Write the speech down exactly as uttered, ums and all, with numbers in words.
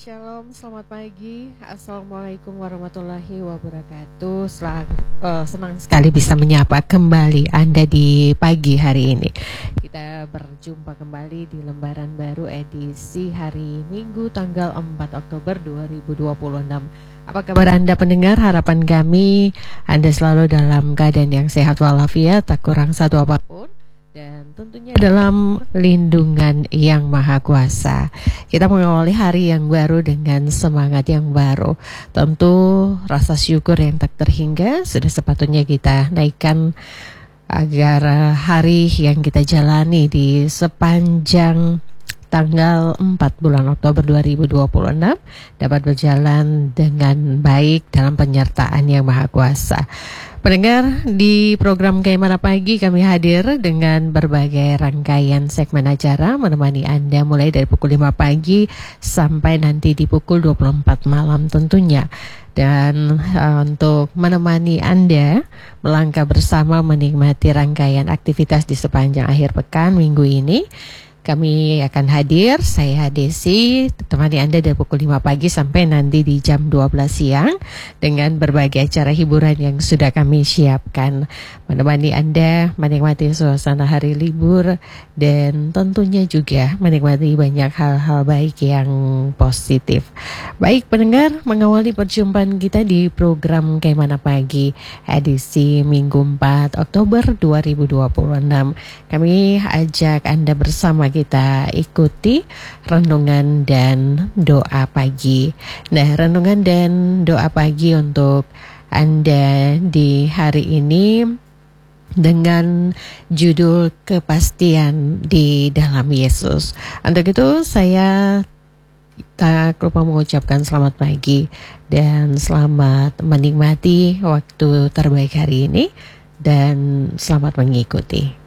Shalom, selamat pagi. Assalamualaikum warahmatullahi wabarakatuh. Selang, uh, senang sekali bisa menyapa kembali Anda di pagi hari ini. Kita berjumpa kembali di lembaran baru edisi hari Minggu tanggal empat Oktober dua ribu dua puluh enam. Apa kabar Anda pendengar? Harapan kami Anda selalu dalam keadaan yang sehat walafiat, tak kurang satu apapun, dan tentunya dalam lindungan yang maha kuasa. Kita mengawali hari yang baru dengan semangat yang baru. Tentu rasa syukur yang tak terhingga sudah sepatutnya kita naikkan agar hari yang kita jalani di sepanjang tanggal empat bulan Oktober dua ribu dua puluh enam dapat berjalan dengan baik dalam penyertaan yang maha kuasa. Pendengar, di program Kaimana Pagi kami hadir dengan berbagai rangkaian segmen acara menemani Anda mulai dari pukul lima pagi sampai nanti di pukul dua puluh empat malam tentunya. Dan uh, untuk menemani Anda melangkah bersama menikmati rangkaian aktivitas di sepanjang akhir pekan minggu ini, kami akan hadir, saya Desi, temani Anda dari pukul lima pagi sampai nanti di jam dua belas siang dengan berbagai acara hiburan yang sudah kami siapkan. Menemani Anda menikmati suasana hari libur dan tentunya juga menikmati banyak hal-hal baik yang positif. Baik pendengar, mengawali perjumpaan kita di program Kaimana Pagi edisi Minggu empat Oktober dua ribu dua puluh enam. Kami ajak Anda bersama kita ikuti renungan dan doa pagi. Nah, renungan dan doa pagi untuk Anda di hari ini dengan judul kepastian di dalam Yesus. Untuk itu saya tak lupa mengucapkan selamat pagi dan selamat menikmati waktu terbaik hari ini dan selamat mengikuti.